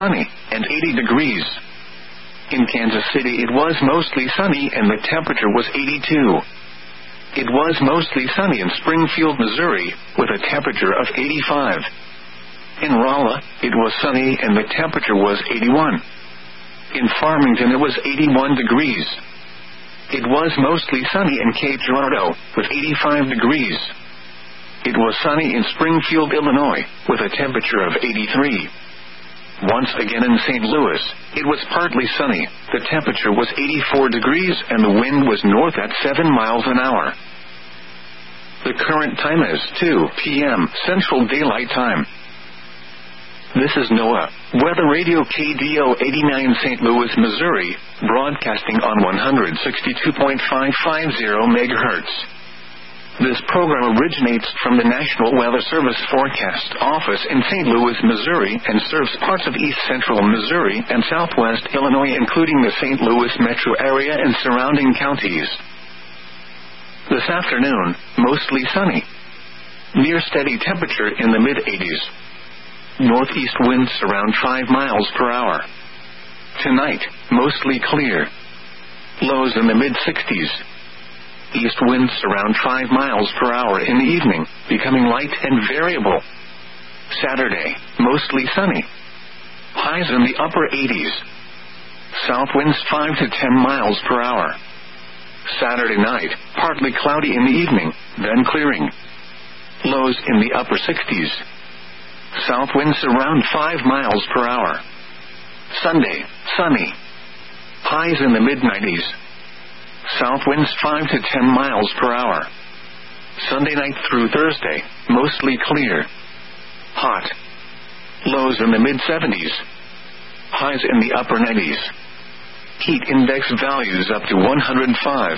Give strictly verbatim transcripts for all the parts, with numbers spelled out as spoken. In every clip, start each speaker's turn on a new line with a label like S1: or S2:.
S1: sunny and eighty degrees. In Kansas City it was mostly sunny and the temperature was eighty-two. It was mostly sunny in Springfield, Missouri, with a temperature of eighty-five. In Rolla, it was sunny and the temperature was eighty-one. In Farmington it was eighty-one degrees. It was mostly sunny in Cape Girardeau, with eighty-five degrees. It was sunny in Springfield, Illinois, with a temperature of eighty-three. Once again in Saint Louis, it was partly sunny, the temperature was eighty-four degrees and the wind was north at seven miles an hour. The current time is two p.m. Central Daylight Time. This is NOAA Weather Radio K D O eighty-nine Saint Louis, Missouri, broadcasting on one sixty-two point five five zero megahertz. This program originates from the National Weather Service Forecast Office in Saint Louis, Missouri, and serves parts of east central Missouri and southwest Illinois, including the Saint Louis metro area and surrounding counties. This afternoon, mostly sunny. Near steady temperature in the mid-eighties. Northeast winds around five miles per hour. Tonight, mostly clear. Lows in the mid-sixties. East winds around five miles per hour in the evening, becoming light and variable. Saturday, mostly sunny. Highs in the upper eighties. South winds five to ten miles per hour. Saturday night, partly cloudy in the evening, then clearing. Lows in the upper sixties. South winds around five miles per hour. Sunday, sunny. Highs in the mid-nineties. South winds five to ten miles per hour. Sunday night through Thursday, mostly clear. Hot. Lows in the mid-seventies. Highs in the upper nineties. Heat index values up to one hundred five.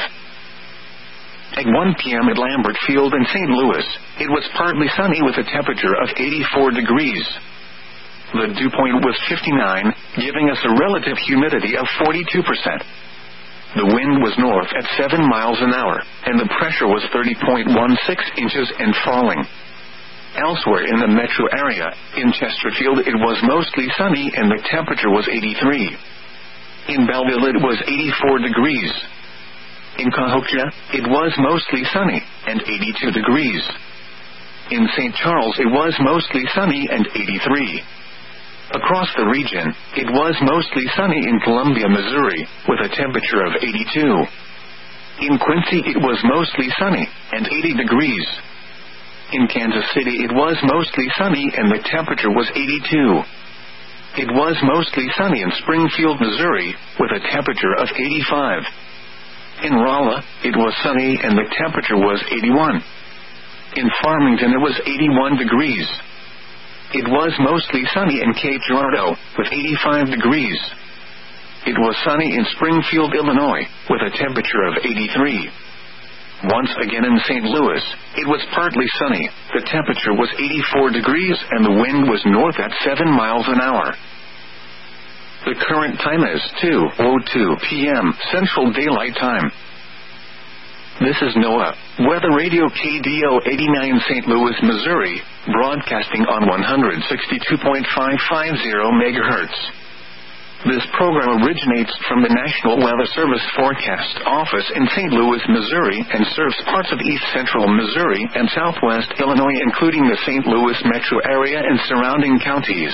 S1: At one p.m. at Lambert Field in Saint Louis, it was partly sunny with a temperature of eighty-four degrees. The dew point was fifty-nine, giving us a relative humidity of forty-two percent. The wind was north at seven miles an hour, and the pressure was thirty point one six inches and falling. Elsewhere in the metro area, in Chesterfield it was mostly sunny and the temperature was eighty-three. In Belleville it was eighty-four degrees. In Cahokia, it was mostly sunny, and eighty-two degrees. In Saint Charles it was mostly sunny and eighty-three. Across the region, it was mostly sunny in Columbia, Missouri, with a temperature of eighty-two. In Quincy it was mostly sunny, and eighty degrees. In Kansas City it was mostly sunny and the temperature was eighty-two. It was mostly sunny in Springfield, Missouri, with a temperature of eighty-five. In Rolla, it was sunny and the temperature was eighty-one. In Farmington it was eighty-one degrees. It was mostly sunny in Cape Girardeau, with eighty-five degrees. It was sunny in Springfield, Illinois, with a temperature of eighty-three. Once again in Saint Louis, it was partly sunny, the temperature was eighty-four degrees and the wind was north at seven miles an hour. The current time is two oh two p.m. Central Daylight Time. This is NOAA Weather Radio K D O eighty-nine Saint Louis, Missouri, broadcasting on one sixty-two point five five zero megahertz. This program originates from the National Weather Service Forecast Office in Saint Louis, Missouri, and serves parts of east central Missouri and southwest Illinois, including the Saint Louis metro area and surrounding counties.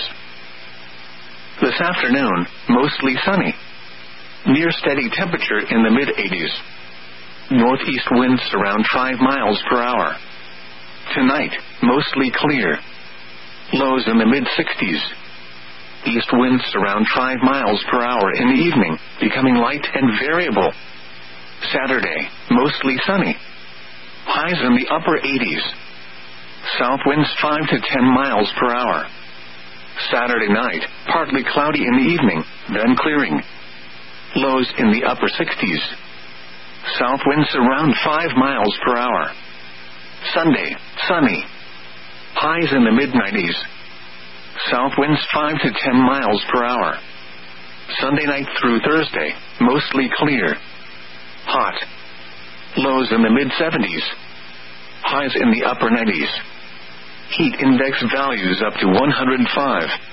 S1: This afternoon, mostly sunny. Near steady temperature in the mid-eighties. Northeast winds around five miles per hour. Tonight, mostly clear. Lows in the mid-sixties. East winds around five miles per hour in the evening, becoming light and variable. Saturday, mostly sunny. Highs in the upper eighties. South winds five to ten miles per hour. Saturday night, partly cloudy in the evening, then clearing. Lows in the upper sixties. South winds around five miles per hour. Sunday, sunny. Highs in the mid-nineties. South winds five to ten miles per hour. Sunday night through Thursday, mostly clear. Hot. Lows in the mid-seventies. Highs in the upper nineties. Heat index values up to one hundred five.